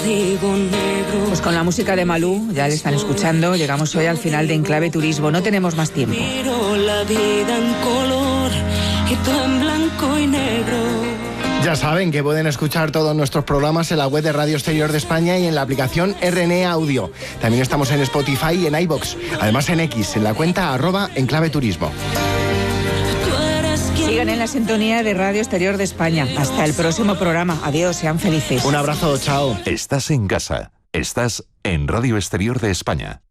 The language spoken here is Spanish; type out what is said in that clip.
Pues con la música de Malú, ya le están escuchando, llegamos hoy al final de Enclave Turismo. No tenemos más tiempo. La vida en color y todo en blanco y negro. Ya saben que pueden escuchar todos nuestros programas en la web de Radio Exterior de España y en la aplicación RNE Audio. También estamos en Spotify y en iVoox. Además en X, en la cuenta @enclaveturismo. Sigan en la sintonía de Radio Exterior de España. Hasta el próximo programa. Adiós, sean felices. Un abrazo, chao. Estás en casa. Estás en Radio Exterior de España.